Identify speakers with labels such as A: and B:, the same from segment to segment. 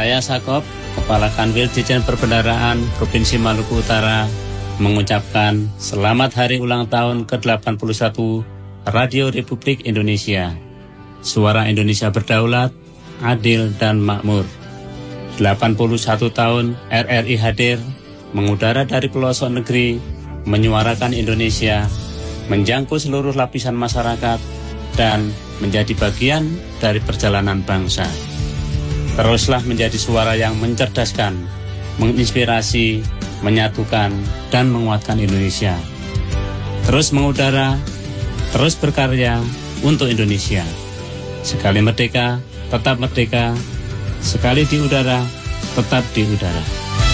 A: Saya Sakop, Kepala Kanwil Ditjen Perbendaharaan Provinsi Maluku Utara, mengucapkan selamat hari ulang tahun ke-81 Radio Republik Indonesia. Suara Indonesia berdaulat, adil dan makmur. 81 tahun RRI hadir, mengudara dari pelosok negeri, menyuarakan Indonesia, menjangkau seluruh lapisan masyarakat, dan menjadi bagian dari perjalanan bangsa. Teruslah menjadi suara yang mencerdaskan, menginspirasi, menyatukan, dan menguatkan Indonesia. Terus mengudara, terus berkarya untuk Indonesia. Sekali merdeka, tetap merdeka. Sekali di udara, tetap di udara.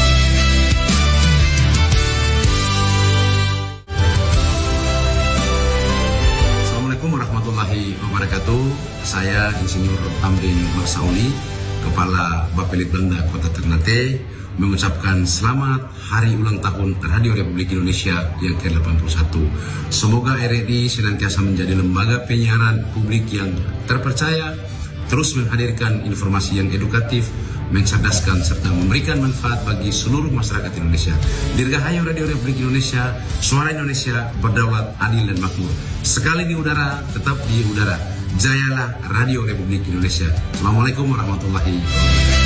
B: Assalamualaikum warahmatullahi wabarakatuh. Saya Insinyur Tamrin Marsauni, Kepala Bapelid Belanda Kota Ternate, mengucapkan selamat hari ulang tahun Radio Republik Indonesia yang ke-81. Semoga RRI senantiasa menjadi lembaga penyiaran publik yang terpercaya, terus menghadirkan informasi yang edukatif, mencerdaskan, serta memberikan manfaat bagi seluruh masyarakat Indonesia. Dirgahayu Radio Republik Indonesia, suara Indonesia berdaulat, adil dan makmur. Sekali di udara, tetap di udara. Jayalah Radio Republik Indonesia. Assalamualaikum warahmatullahi wabarakatuh.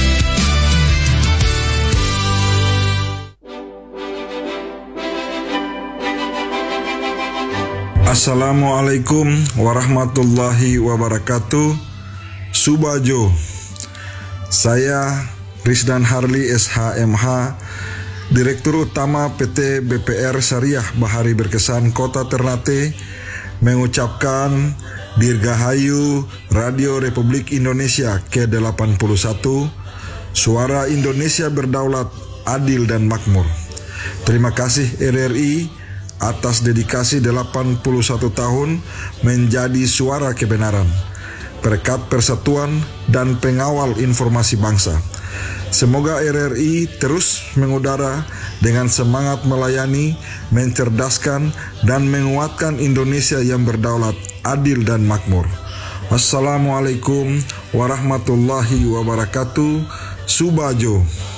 C: Assalamualaikum warahmatullahi wabarakatuh. Subajo. Saya Rizdan Harli SHMH, Direktur Utama PT BPR Syariah Bahari Berkesan Kota Ternate, mengucapkan Dirgahayu Radio Republik Indonesia ke-81, Suara Indonesia berdaulat, adil dan makmur. Terima kasih RRI atas dedikasi 81 tahun menjadi suara kebenaran, perekat persatuan dan pengawal informasi bangsa. Semoga RRI terus mengudara dengan semangat melayani, mencerdaskan, dan menguatkan Indonesia yang berdaulat, adil dan makmur. Wassalamualaikum warahmatullahi wabarakatuh. Subajo.